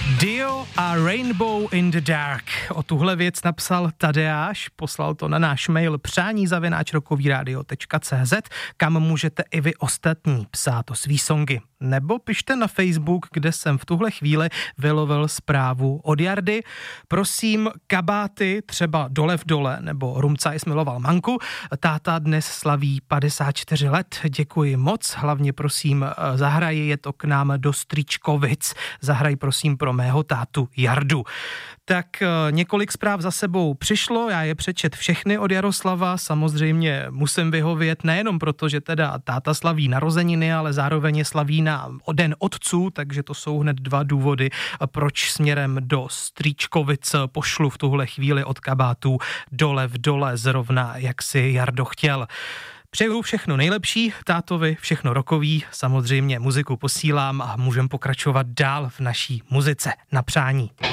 Dio a Rainbow in the Dark. O tuhle věc napsal Tadeáš, poslal to na náš mail přání@rockovyradio.cz, kam můžete i vy ostatní psát o svý songy. Nebo pište na Facebook, kde jsem v tuhle chvíli vylovil zprávu od Jardy. Prosím, kabáty, třeba Dole v dole, nebo Rumcaj smiloval manku. Táta dnes slaví 54 let, děkuji moc. Hlavně prosím, zahraji je to k nám do Stříčkovic. Zahraj prosím pro mého tátu Jardu. Tak několik zpráv za sebou přišlo, já je přečet všechny od Jaroslava, samozřejmě musím vyhovět nejenom proto, že teda táta slaví narozeniny, ale zároveň je slaví na Den otců, takže to jsou hned dva důvody, proč směrem do Stříčkovic pošlu v tuhle chvíli od kabátů Dole v dole, zrovna jak si Jardo chtěl. Přeju všechno nejlepší, tátovi všechno rockový, samozřejmě muziku posílám a můžeme pokračovat dál v naší muzice na přání.